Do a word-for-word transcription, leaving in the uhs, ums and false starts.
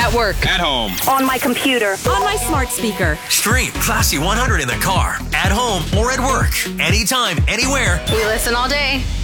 At work. At home. On my computer. On my smart speaker. Stream Classy one hundred in the car, at home, or at work. Anytime, anywhere. We listen all day.